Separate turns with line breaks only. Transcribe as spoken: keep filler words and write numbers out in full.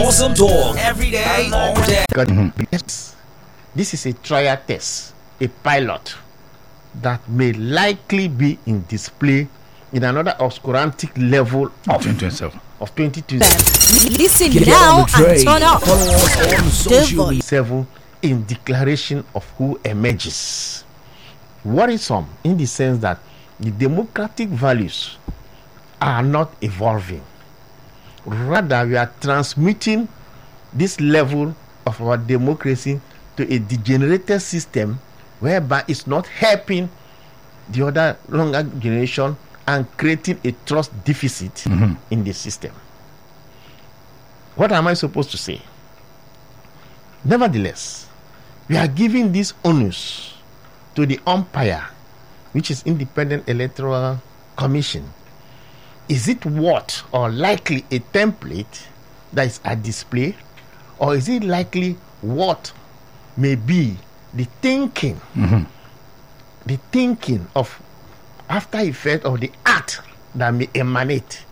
Awesome talk every day, all day.
Mm-hmm. Yes. This is a trial test, a pilot that may likely be in display in another obscurantic level of
twenty twenty-seven.
Of twenty twenty-seven.
Listen now and turn up.
Follow us on social media.
Seven in declaration of who emerges. Worrisome in the sense that the democratic values are not evolving. Rather, we are transmitting this level of our democracy to a degenerated system whereby it's not helping the other longer generation and creating a trust deficit mm-hmm. in the system. What am I supposed to say? Nevertheless, we are giving this onus to the umpire, which is Independent Electoral Commission. Is it what or likely a template that is at display, or is it likely what may be the thinking, mm-hmm. the thinking of after effect of the act that may emanate